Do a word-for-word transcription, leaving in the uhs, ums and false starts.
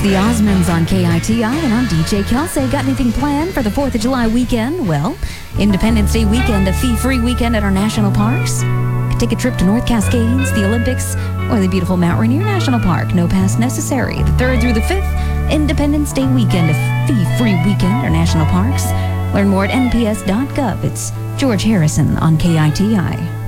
the Osmonds on K I T I, and I'm D J Kelsey. Got anything planned for the fourth of July weekend? Well, Independence Day weekend, a fee-free weekend at our national parks. Take a trip to North Cascades, the Olympics, or the beautiful Mount Rainier National Park. No pass necessary. The third through the fifth, Independence Day weekend, a fee-free weekend at our national parks. Learn more at N P S dot gov. It's George Harrison on K I T I.